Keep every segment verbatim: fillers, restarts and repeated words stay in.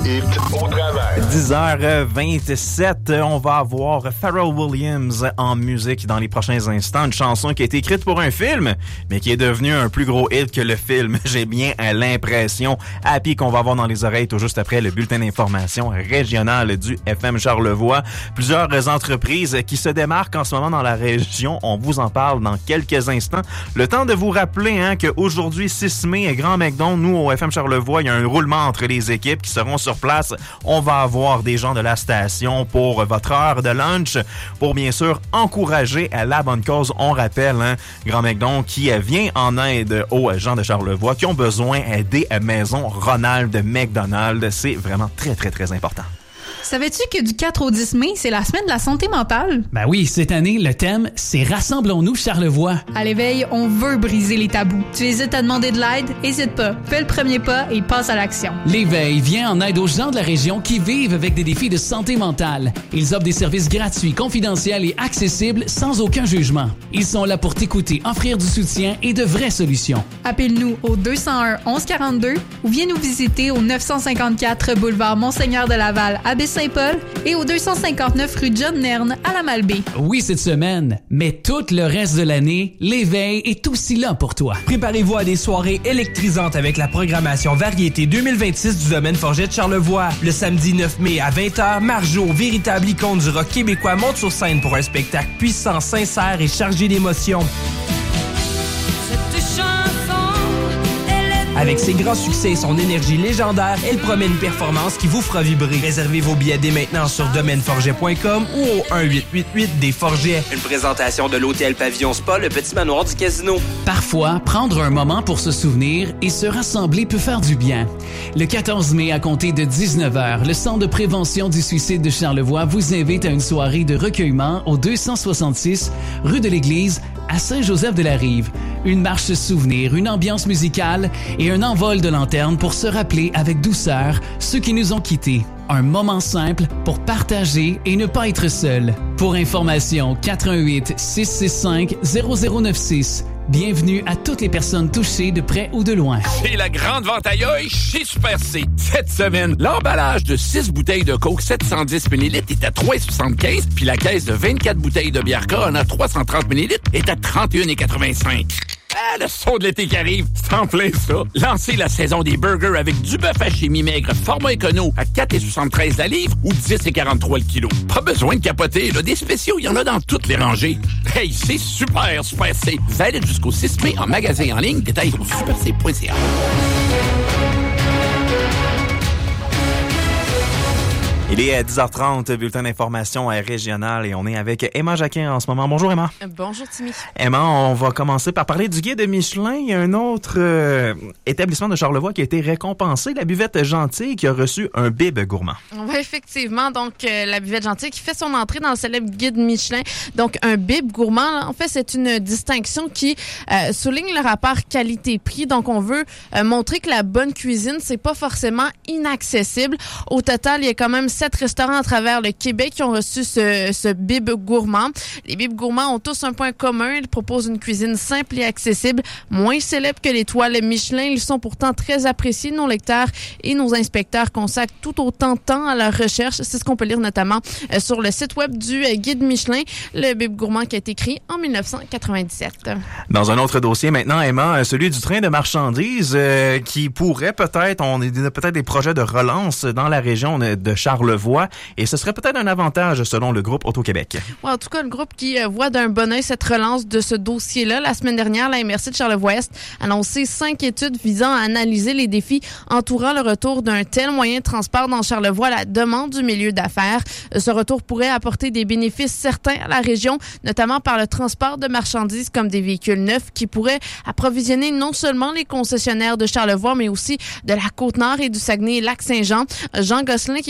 hit au travail. dix heures vingt-sept, on va avoir Pharrell Williams en musique dans les prochains instants. Une chanson qui a été écrite pour un film, mais qui est devenue un plus gros hit que le film. J'ai bien l'impression. Happy qu'on va avoir dans les oreilles tout juste après le bulletin d'information régional du F M Charlevoix. Plusieurs entreprises qui se démarquent en ce moment dans la région. On vous en parle dans quelques instants. Le temps de vous rappeler hein, qu'aujourd'hui, six mai, Grand McDon, nous au F M Charlevoix, il y a un roulement entre les équipes qui seront sur place. On va avoir des gens de la station pour votre heure de lunch, pour bien sûr encourager à la bonne cause. On rappelle, hein, Grand McDon qui vient en aide aux gens de Charlevoix qui ont besoin des maisons Ronald McDonald. C'est vraiment très, très, très important. Savais-tu que du quatre au dix mai, c'est la semaine de la santé mentale? Ben oui, cette année, le thème, c'est « Rassemblons-nous Charlevoix ». À l'éveil, on veut briser les tabous. Tu hésites à demander de l'aide? Hésite pas. Fais le premier pas et passe à l'action. L'éveil vient en aide aux gens de la région qui vivent avec des défis de santé mentale. Ils offrent des services gratuits, confidentiels et accessibles sans aucun jugement. Ils sont là pour t'écouter, offrir du soutien et de vraies solutions. Appelle-nous au deux zéro un, onze quarante-deux ou viens nous visiter au neuf cent cinquante-quatre boulevard Monseigneur de Laval à Baie-Saint-Paul et au deux cent cinquante-neuf rue John Nerne à la Malbaie. Oui, cette semaine, mais tout le reste de l'année, l'éveil est aussi là pour toi. Préparez-vous à des soirées électrisantes avec la programmation Variété deux mille vingt-six du domaine Forget Charlevoix. Le samedi neuf mai à vingt heures, Marjo, véritable icône du rock québécois, monte sur scène pour un spectacle puissant, sincère et chargé d'émotions. Avec ses grands succès et son énergie légendaire, elle promet une performance qui vous fera vibrer. Réservez vos billets dès maintenant sur domaine forget point com ou au un huit huit huit des Forgets. Une présentation de l'hôtel Pavillon Spa, le petit manoir du casino. Parfois, prendre un moment pour se souvenir et se rassembler peut faire du bien. Le quatorze mai, à compter de dix-neuf heures, le Centre de prévention du suicide de Charlevoix vous invite à une soirée de recueillement au deux cent soixante-six rue de l'Église à Saint-Joseph-de-la-Rive. Une marche souvenir, une ambiance musicale et un envol de lanterne pour se rappeler avec douceur ceux qui nous ont quittés. Un moment simple pour partager et ne pas être seul. Pour information, quatre un huit, six six cinq, zéro zéro neuf six. Bienvenue à toutes les personnes touchées de près ou de loin. C'est la grande vente ailleurs chez Super C. Cette semaine, l'emballage de six bouteilles de Coke sept cent dix millilitres est à trois soixante-quinze, puis la caisse de vingt-quatre bouteilles de bière Corona trois cent trente millilitres est à trente et un quatre-vingt-cinq. Ah, le son de l'été qui arrive, c'est en plein ça. Lancez la saison des burgers avec du bœuf haché mi-maigre format écono à quatre soixante-treize la livre ou dix quarante-trois le kilo. Pas besoin de capoter, là. Des spéciaux, il y en a dans toutes les rangées. Hey, c'est super, Super C. Valide jusqu'au six mai en magasin en ligne. Détails au super c point c a. Il est à dix heures trente, bulletin d'information régional et on est avec Emma Jacquin en ce moment. Bonjour Emma. Bonjour Timmy. Emma, on va commencer par parler du guide Michelin. Il y a un autre euh, établissement de Charlevoix qui a été récompensé, la Buvette Gentille, qui a reçu un bib gourmand. Oui, effectivement. Donc, euh, la Buvette Gentille qui fait son entrée dans le célèbre guide Michelin. Donc, un bib gourmand, là, en fait, c'est une distinction qui euh, souligne le rapport qualité-prix. Donc, on veut euh, montrer que la bonne cuisine, c'est pas forcément inaccessible. Au total, il y a quand même sept restaurants à travers le Québec qui ont reçu ce, ce bib gourmand. Les bibs gourmands ont tous un point commun. Ils proposent une cuisine simple et accessible, moins célèbre que l'étoile Michelin. Ils sont pourtant très appréciés. Nos lecteurs et nos inspecteurs consacrent tout autant de temps à leur recherche. C'est ce qu'on peut lire notamment euh, sur le site web du euh, guide Michelin, le bib gourmand qui a été créé en dix-neuf cent quatre-vingt-dix-sept. Dans un autre dossier maintenant, Emma, celui du train de marchandises euh, qui pourrait peut-être, on a peut-être des projets de relance dans la région de Charlevoix et ce serait peut-être un avantage selon le groupe Auto-Québec. Ouais, en tout cas, le groupe qui euh, voit d'un bon œil cette relance de ce dossier-là. La semaine dernière, la M R C de Charlevoix-Est a annoncé cinq études visant à analyser les défis entourant le retour d'un tel moyen de transport dans Charlevoix à la demande du milieu d'affaires. Ce retour pourrait apporter des bénéfices certains à la région, notamment par le transport de marchandises comme des véhicules neufs qui pourraient approvisionner non seulement les concessionnaires de Charlevoix, mais aussi de la Côte-Nord et du Saguenay-Lac-Saint-Jean. Jean Gosselin, qui est coprésident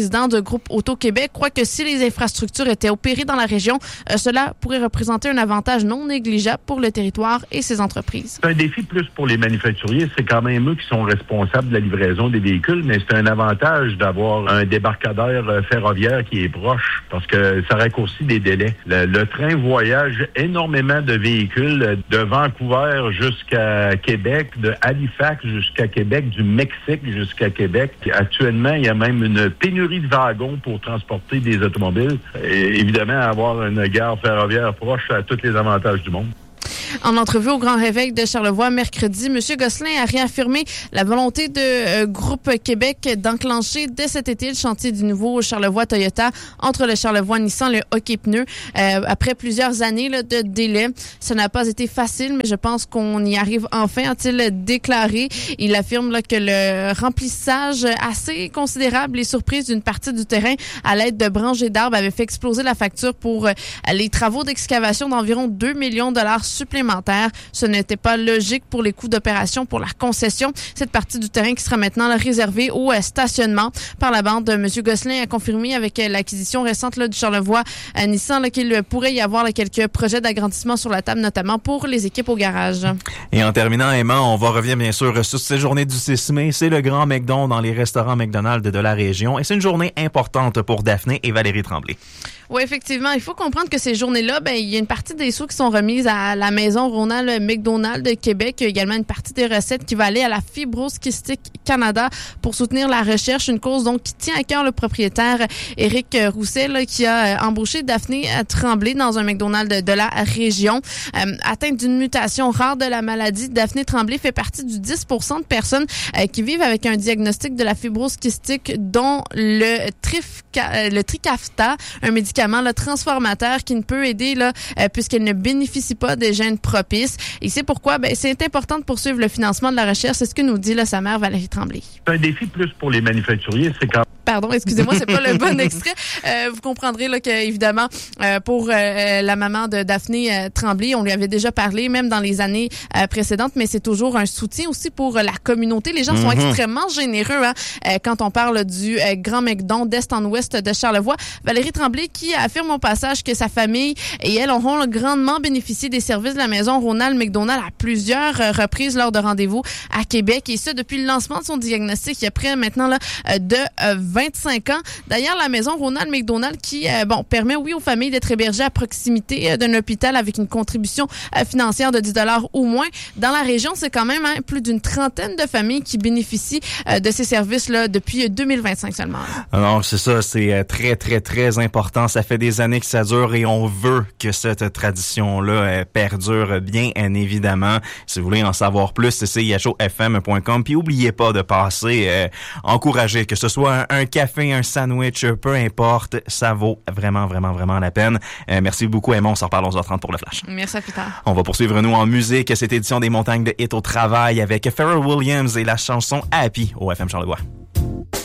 président de Groupe Auto-Québec, croit que si les infrastructures étaient opérées dans la région, euh, cela pourrait représenter un avantage non négligeable pour le territoire et ses entreprises. C'est un défi plus pour les manufacturiers. C'est quand même eux qui sont responsables de la livraison des véhicules, mais c'est un avantage d'avoir un débarcadère ferroviaire qui est proche parce que ça raccourcit des délais. Le, le train voyage énormément de véhicules de Vancouver jusqu'à Québec, de Halifax jusqu'à Québec, du Mexique jusqu'à Québec. Actuellement, il y a même une pénurie de wagons pour transporter des automobiles. Et évidemment, avoir une gare ferroviaire proche a tous les avantages du monde. En entrevue au Grand Réveil de Charlevoix mercredi, M. Gosselin a réaffirmé la volonté de euh, Groupe Québec d'enclencher dès cet été le chantier du nouveau Charlevoix-Toyota entre le Charlevoix-Nissan et le Hockey Pneu. Euh, après plusieurs années là, de délai, ça n'a pas été facile, mais je pense qu'on y arrive enfin, a-t-il déclaré. Il affirme là, que le remplissage assez considérable et surprise d'une partie du terrain à l'aide de branches et d'arbres avait fait exploser la facture pour euh, les travaux d'excavation d'environ deux millions de dollars supplémentaires. Ce n'était pas logique pour les coûts d'opération pour la concession. Cette partie du terrain qui sera maintenant là, réservée au euh, stationnement. Par la bande, M. Gosselin a confirmé avec euh, l'acquisition récente là, du Charlevoix à Nissan là, qu'il euh, pourrait y avoir là, quelques projets d'agrandissement sur la table, notamment pour les équipes au garage. Et en terminant, Emma, on va revenir bien sûr sur cette journée du six mai. C'est le Grand McDon dans les restaurants McDonald's de la région. Et c'est une journée importante pour Daphné et Valérie Tremblay. Oui, effectivement. Il faut comprendre que ces journées-là, ben, il y a une partie des sous qui sont remises à la maison Ronald McDonald de Québec. Il y a également une partie des recettes qui va aller à la Fibrose Kystique Canada pour soutenir la recherche. Une cause, donc, qui tient à cœur le propriétaire Éric Rousset, là, qui a embauché Daphné Tremblay dans un McDonald's de, de la région. Euh, atteinte d'une mutation rare de la maladie, Daphné Tremblay fait partie du dix pour cent de personnes euh, qui vivent avec un diagnostic de la fibrose kystique, dont le, trifca, le Trikafta, un médicament le transformateur qui ne peut aider là euh, puisqu'elle ne bénéficie pas des gènes propices. Et c'est pourquoi ben, c'est important de poursuivre le financement de la recherche. C'est ce que nous dit là, sa mère Valérie Tremblay. C'est un défi plus pour les manufacturiers. C'est quand Pardon, excusez-moi, c'est pas le bon extrait. Euh, vous comprendrez là que évidemment euh, pour euh, la maman de Daphné euh, Tremblay, on lui avait déjà parlé même dans les années euh, précédentes, mais c'est toujours un soutien aussi pour euh, la communauté. Les gens mm-hmm. sont extrêmement généreux hein, euh, quand on parle du euh, Grand McDon d'est en ouest de Charlevoix. Valérie Tremblay qui affirme au passage que sa famille et elle auront grandement bénéficié des services de la maison Ronald McDonald à plusieurs euh, reprises lors de rendez-vous à Québec, et ce depuis le lancement de son diagnostic il y a près maintenant là euh, de euh, vingt-cinq ans. D'ailleurs, la maison Ronald McDonald qui euh, bon permet oui aux familles d'être hébergées à proximité euh, d'un hôpital avec une contribution euh, financière de dix dollars ou moins. Dans la région, c'est quand même hein, plus d'une trentaine de familles qui bénéficient euh, de ces services-là depuis deux mille vingt-cinq seulement. Alors, c'est ça, c'est euh, très, très, très important. Ça fait des années que ça dure et on veut que cette tradition-là euh, perdure bien euh, évidemment. Si vous voulez en savoir plus, c'est c i h o f m point com. Puis oubliez pas de passer, euh, encourager, que ce soit un, un café, un sandwich, peu importe, ça vaut vraiment, vraiment, vraiment la peine. Euh, merci beaucoup, Emma. On s'en reparle à onze heures trente pour le Flash. Merci, à plus tard. On va poursuivre, nous, en musique, cette édition des Montagnes de Hit au travail avec Pharrell Williams et la chanson Happy au F M Charlevoix.